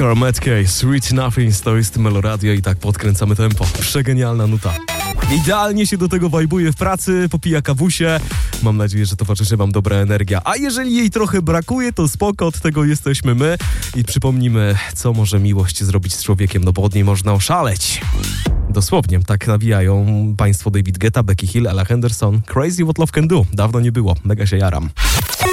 Karmetke, Sweet Nothings, to jest Meloradio i tak podkręcamy tempo. Przegenialna nuta. Idealnie się do tego wajbuje w pracy, popija kawusie. Mam nadzieję, że towarzyszy wam dobra energia. A jeżeli jej trochę brakuje, to spoko, od tego jesteśmy my. I przypomnimy, co może miłość zrobić z człowiekiem, no bo od niej można oszaleć. Dosłownie, tak nawijają państwo David Guetta, Becky Hill, Ella Henderson. Crazy What Love Can Do. Dawno nie było, mega się jaram.